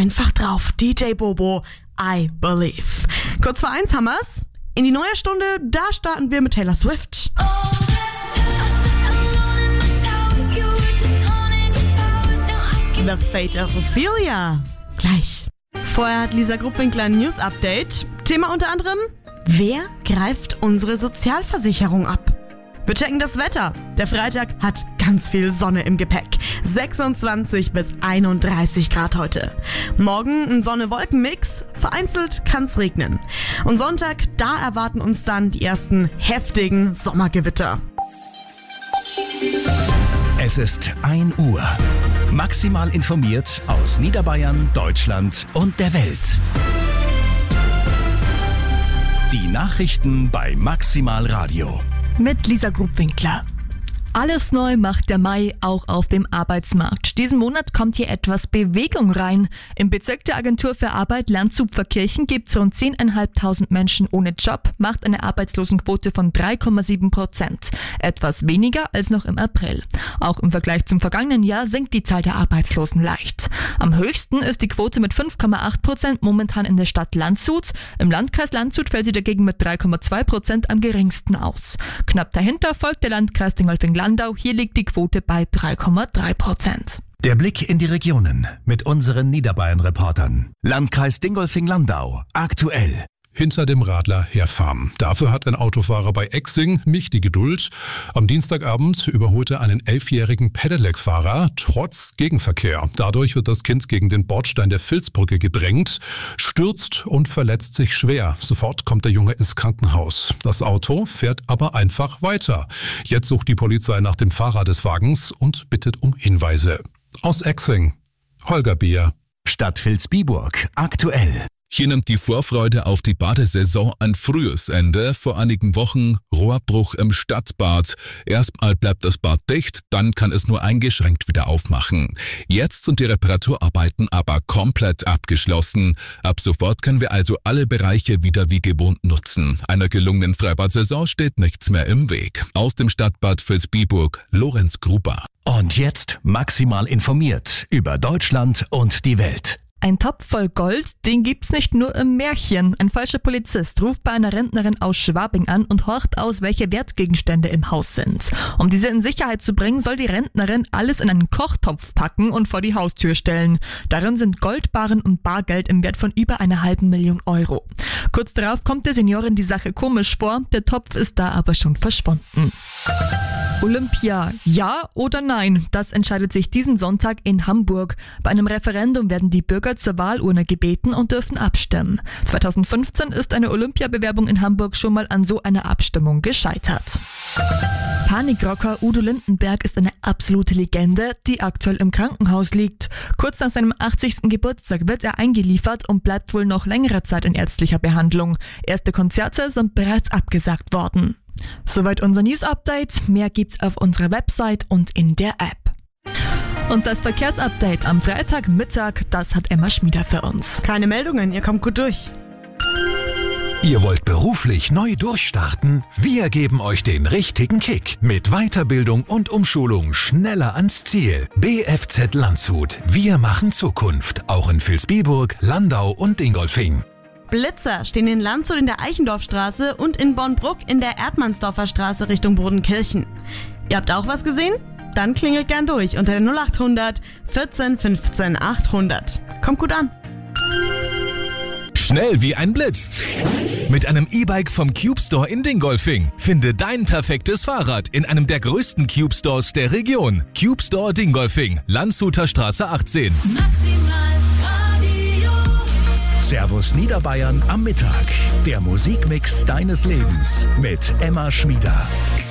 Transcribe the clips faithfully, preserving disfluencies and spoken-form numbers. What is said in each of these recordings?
einfach drauf. D J Bobo, I Believe. Kurz vor eins haben wir's. In die neue Stunde, da starten wir mit Taylor Swift. The Fate of Ophelia. Gleich. Vorher hat Lisa Gruppwinkler ein News-Update. Thema unter anderem: Wer greift unsere Sozialversicherung ab? Wir checken das Wetter. Der Freitag hat ganz viel Sonne im Gepäck. sechsundzwanzig bis einunddreißig Grad heute. Morgen ein Sonne-Wolken-Mix. Vereinzelt kann's regnen. Und Sonntag, da erwarten uns dann die ersten heftigen Sommergewitter. Es ist ein Uhr. Maximal informiert aus Niederbayern, Deutschland und der Welt. Die Nachrichten bei Maximal Radio. Mit Lisa Gruppwinkler. Alles neu macht der Mai auch auf dem Arbeitsmarkt. Diesen Monat kommt hier etwas Bewegung rein. Im Bezirk der Agentur für Arbeit Landshut-Pfarrkirchen gibt es rund zehntausendfünfhundert Menschen ohne Job, macht eine Arbeitslosenquote von drei Komma sieben Prozent. Etwas weniger als noch im April. Auch im Vergleich zum vergangenen Jahr sinkt die Zahl der Arbeitslosen leicht. Am höchsten ist die Quote mit fünf Komma acht Prozent momentan in der Stadt Landshut. Im Landkreis Landshut fällt sie dagegen mit drei Komma zwei Prozent am geringsten aus. Knapp dahinter folgt der Landkreis Dingolfing-Landau. Hier liegt die Quote bei drei Komma drei Prozent. Der Blick in die Regionen mit unseren Niederbayern-Reportern. Landkreis Dingolfing-Landau. Aktuell. Hinter dem Radler herfahren. Dafür hat ein Autofahrer bei Exing nicht die Geduld. Am Dienstagabend überholte einen elfjährigen Pedelec-Fahrer trotz Gegenverkehr. Dadurch wird das Kind gegen den Bordstein der Vilsbrücke gedrängt, stürzt und verletzt sich schwer. Sofort kommt der Junge ins Krankenhaus. Das Auto fährt aber einfach weiter. Jetzt sucht die Polizei nach dem Fahrer des Wagens und bittet um Hinweise. Aus Exing, Holger Beer. Stadt Vilsbiburg. Aktuell. Hier nimmt die Vorfreude auf die Badesaison ein frühes Ende. Vor einigen Wochen Rohrbruch im Stadtbad. Erstmal bleibt das Bad dicht, dann kann es nur eingeschränkt wieder aufmachen. Jetzt sind die Reparaturarbeiten aber komplett abgeschlossen. Ab sofort können wir also alle Bereiche wieder wie gewohnt nutzen. Einer gelungenen Freibad-Saison steht nichts mehr im Weg. Aus dem Stadtbad Vilsbiburg, Lorenz Gruber. Und jetzt maximal informiert über Deutschland und die Welt. Ein Topf voll Gold, den gibt's nicht nur im Märchen. Ein falscher Polizist ruft bei einer Rentnerin aus Schwabing an und horcht aus, welche Wertgegenstände im Haus sind. Um diese in Sicherheit zu bringen, soll die Rentnerin alles in einen Kochtopf packen und vor die Haustür stellen. Darin sind Goldbarren und Bargeld im Wert von über einer halben Million Euro. Kurz darauf kommt der Seniorin die Sache komisch vor, der Topf ist da aber schon verschwunden. Olympia, ja oder nein? Das entscheidet sich diesen Sonntag in Hamburg. Bei einem Referendum werden die Bürger zur Wahlurne gebeten und dürfen abstimmen. zweitausendfünfzehn ist eine Olympiabewerbung in Hamburg schon mal an so einer Abstimmung gescheitert. Panikrocker Udo Lindenberg ist eine absolute Legende, die aktuell im Krankenhaus liegt. Kurz nach seinem achtzigsten Geburtstag wird er eingeliefert und bleibt wohl noch längere Zeit in ärztlicher Behandlung. Erste Konzerte sind bereits abgesagt worden. Soweit unser News-Update. Mehr gibt's auf unserer Website und in der App. Und das Verkehrsupdate am Freitagmittag, das hat Emma Schmieder für uns. Keine Meldungen, ihr kommt gut durch. Ihr wollt beruflich neu durchstarten? Wir geben euch den richtigen Kick. Mit Weiterbildung und Umschulung schneller ans Ziel. B F Z Landshut. Wir machen Zukunft. Auch in Vilsbiburg, Landau und Dingolfing. Blitzer stehen in Landshut in der Eichendorfstraße und in Bornbruck in der Erdmannsdorfer Straße Richtung Bodenkirchen. Ihr habt auch was gesehen? Dann klingelt gern durch unter der null achthundert vierzehn fünfzehn achthundert. Kommt gut an. Schnell wie ein Blitz. Mit einem E-Bike vom Cube Store in Dingolfing. Finde dein perfektes Fahrrad in einem der größten Cube Stores der Region. Cube Store Dingolfing, Landshuter Straße achtzehn. Servus Niederbayern am Mittag. Der Musikmix deines Lebens mit Emma Schmieder.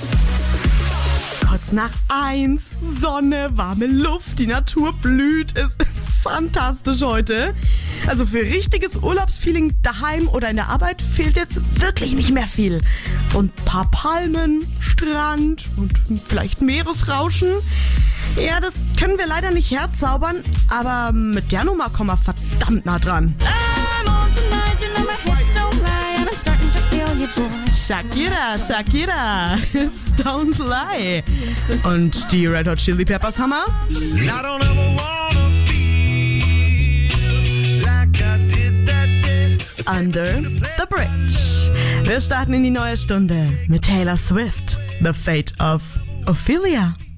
Kurz nach eins, Sonne, warme Luft, die Natur blüht. Es ist fantastisch heute. Also für richtiges Urlaubsfeeling daheim oder in der Arbeit fehlt jetzt wirklich nicht mehr viel. So ein paar Palmen, Strand und vielleicht Meeresrauschen. Ja, das können wir leider nicht herzaubern, aber mit der Nummer kommen wir verdammt nah dran. Shakira, Shakira, it's Don't Lie. Und die Red Hot Chili Peppers Hammer? I don't ever wanna feel Under the Bridge. Wir starten in die neue Stunde mit Taylor Swift, The Fate of Ophelia.